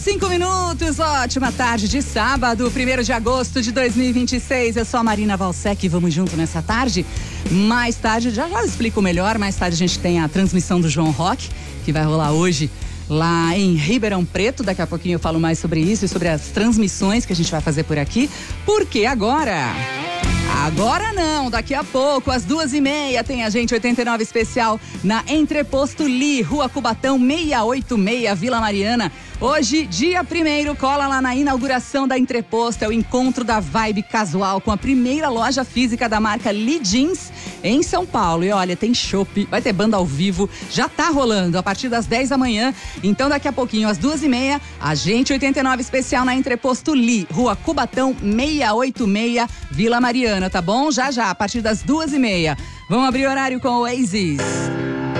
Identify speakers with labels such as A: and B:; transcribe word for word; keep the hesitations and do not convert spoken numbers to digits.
A: Cinco minutos, ótima tarde de sábado, primeiro de agosto de dois mil e vinte e seis. Eu sou a Marina Valsec e vamos junto nessa tarde. Mais tarde, já já eu explico melhor, mais tarde a gente tem a transmissão do João Rock, que vai rolar hoje lá em Ribeirão Preto. Daqui a pouquinho eu falo mais sobre isso e sobre as transmissões que a gente vai fazer por aqui. Porque agora... Agora não, daqui a pouco, às duas e meia, tem a gente oitenta e nove especial na Entreposto Li, Rua Cubatão seiscentos e oitenta e seis, Vila Mariana. Hoje, dia primeiro, cola lá na inauguração da Entreposto, é o encontro da vibe casual com a primeira loja física da marca Li Jeans em São Paulo. E olha, tem chopp, vai ter banda ao vivo, já tá rolando a partir das dez da manhã. Então daqui a pouquinho, às duas e meia, a gente oitenta e nove especial na Entreposto Li, Rua Cubatão seiscentos e oitenta e seis, Vila Mariana, tá bom? Já já, a partir das duas e meia. Vamos abrir horário com o Oasis.